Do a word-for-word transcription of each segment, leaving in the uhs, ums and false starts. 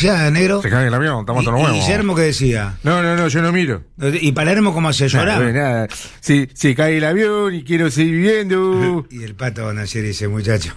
decía, negro? Se cae el avión, estamos todos ¿Y, los y huevos. Guillermo qué decía? No, no, no, yo no miro. ¿Y Palermo cómo hacía llorar? Nada, nada. Si, si cae el avión y quiero seguir viviendo. Y el Pato Bonacieri dice, muchacho,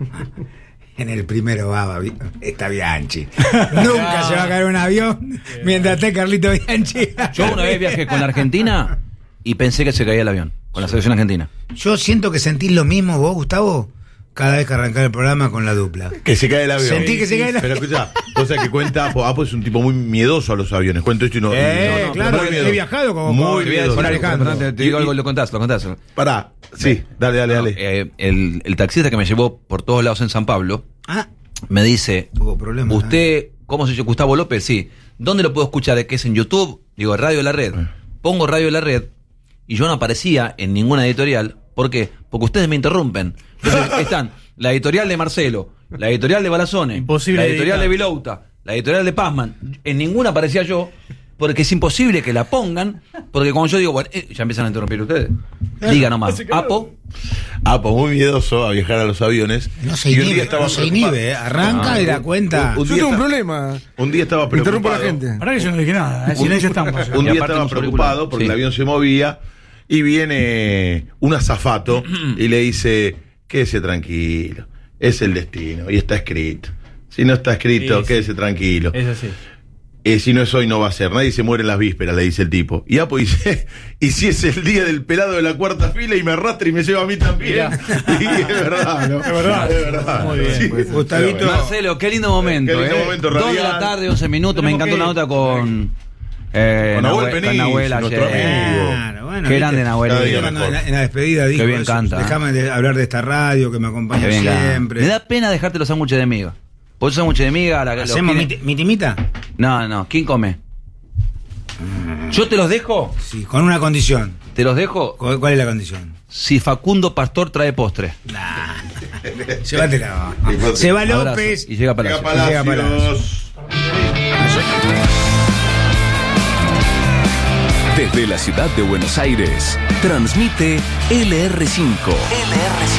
en el primero va, está Bianchi. Nunca se va a caer un avión mientras esté Carlito Bianchi. Yo una vez viajé con la Argentina y pensé que se caía el avión, con la selección argentina. Yo siento que sentís lo mismo vos, Gustavo, cada vez que arrancás el programa con la dupla. Que se cae el avión. Sentí que se cae el Pero escucha, cosa que cuenta Apo. Apo es un tipo muy miedoso a los aviones. Cuento esto y no. Eh, no, no, claro, muy he miedoso. viajado como Muy con, miedoso. con Alejandro. Te, te digo algo, lo contás, lo contás. Pará, sí, dale, dale, No, dale. eh, el, el taxista que me llevó por todos lados en San Pablo Ah, me dice, tuvo problemas. usted, ¿cómo se llama? Gustavo López, sí. ¿Dónde lo puedo escuchar? ¿Es que es en YouTube? Digo, Radio de la Red. Pongo Radio de la Red y yo no aparecía en ninguna editorial. ¿Por qué? Porque ustedes me interrumpen. Entonces, están la editorial de Marcelo, la editorial de Balazone, Imposible la editorial editar. de Vilouta, la editorial de Pazman. En ninguna aparecía yo, porque es imposible que la pongan, porque cuando yo digo, bueno, eh, ya empiezan a interrumpir ustedes. Diga nomás, Apo. Apo, muy miedoso a viajar a los aviones. No se Y un día inhibe, estaba no se preocupado. inhibe, eh. Arranca Ah, y da un- cuenta. un- un Yo día tengo un está- problema. Un día estaba preocupado. Interrumpo a la gente. Pará que yo no dije nada, en silencio estamos. Un Y día aparte estaba un preocupado auricular. porque Sí. el avión se movía y viene un azafato y le dice, quédese tranquilo, es el destino y está escrito. Si no está escrito, Sí, sí. quédese tranquilo. Es así. Eh, si no es hoy, no va a ser. Nadie se muere en las vísperas, le dice el tipo. Y Apo dice, y si es el día del pelado de la cuarta fila y me arrastra y me lleva a mí también. Y es verdad, ¿no? Es verdad. Es verdad. Muy bien. Sí, Pues, Gustavito. pero bueno. Marcelo, qué lindo momento. Qué lindo eh. momento Dos de radial. la tarde, once minutos. Me Tenemos encantó que una ir. nota con, eh, Con Nahuel Nahue- Peniz, con Nahuel nuestro ayer. amigo. Claro, bueno, Qué viste. grande Nahuel. Cada día Cuando mejor. en, la, en la despedida dijo Qué bien eso, canta. déjame de hablar de esta radio que me acompaña Qué bien gana. siempre. Me da pena dejarte los sándwiches de miga. ¿Vos sos sándwiches de miga? La, los ¿Hacemos mi, tiene- mi timita? No, no. ¿Quién come? ¿Yo te los dejo? Sí, con una condición. ¿Te los dejo? ¿Cuál, cuál es la condición? Si Facundo Pastor trae postre. Nah. Llévatela. Abrazo. Se va Abrazo. López. Y llega Palacio. Llega Llega Palacios. Desde la ciudad de Buenos Aires, transmite L R cinco. L R cinco.